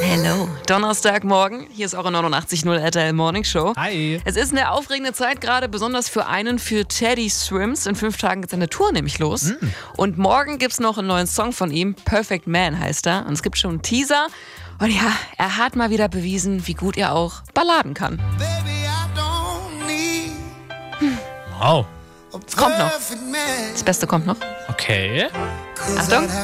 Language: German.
Hello, Donnerstagmorgen. Hier ist eure 89.0 RTL Morning Show. Hi. Es ist eine aufregende Zeit gerade, besonders für Teddy Swims. In 5 Tagen geht seine Tour nämlich los. Und morgen gibt es noch einen neuen Song von ihm. Perfect Man heißt er. Und es gibt schon einen Teaser. Und ja, er hat mal wieder bewiesen, wie gut er auch balladen kann. Wow. Es kommt noch. Das Beste kommt noch. Okay. Achtung.